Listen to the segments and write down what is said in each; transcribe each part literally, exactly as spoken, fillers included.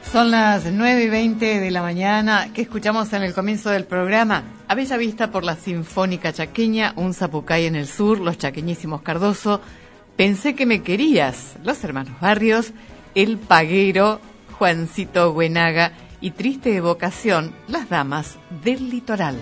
Son las nueve y veinte de la mañana. ¿Qué escuchamos en el comienzo del programa? A bella vista por la Sinfónica Chaqueña, un Zapucay en el sur, los chaqueñísimos Cardoso, Pensé que me querías, los hermanos Barrios, El Paguero, Juancito Buenaga y Triste Evocación, las damas del litoral.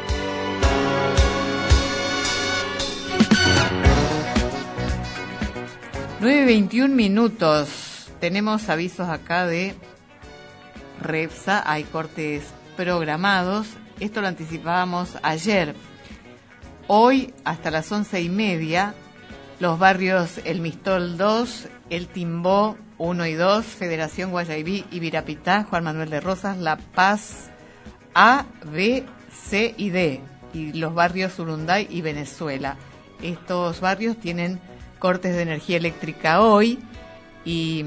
nueve veintiún minutos. Tenemos avisos acá de Repsa, hay cortes programados. Esto lo anticipábamos ayer. Hoy, hasta las once y media, los barrios El Mistol dos, El Timbó uno y dos, Federación Guayaibí y Virapitá, Juan Manuel de Rosas, La Paz A, B, C y D, y los barrios Urunday y Venezuela. Estos barrios tienen cortes de energía eléctrica hoy y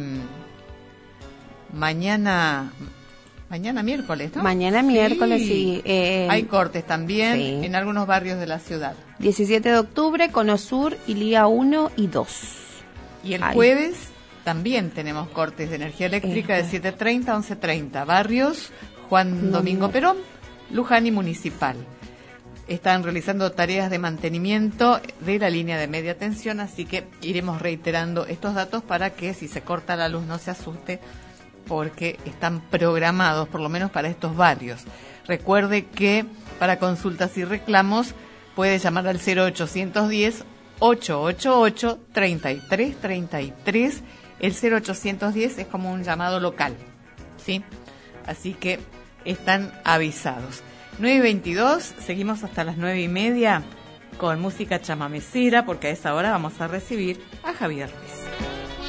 mañana, mañana miércoles, ¿no? Mañana miércoles, sí. sí eh, Hay cortes también sí. en algunos barrios de la ciudad. diecisiete de octubre, Cono Sur y Lía uno y dos. Y el Ahí. jueves también tenemos cortes de energía eléctrica eh. de siete treinta a once treinta. Barrios Juan no, Domingo no. Perón, Luján y Municipal. Están realizando tareas de mantenimiento de la línea de media tensión, así que iremos reiterando estos datos para que si se corta la luz no se asuste, porque están programados por lo menos para estos barrios. Recuerde que para consultas y reclamos puede llamar al cero ochocientos diez, ochocientos ochenta y ocho, treinta y tres treinta y tres. El cero ochocientos diez es como un llamado local, ¿sí? Así que están avisados. nueve y veintidós, seguimos hasta las nueve y media con música chamamecera, porque a esa hora vamos a recibir a Javier Ruiz.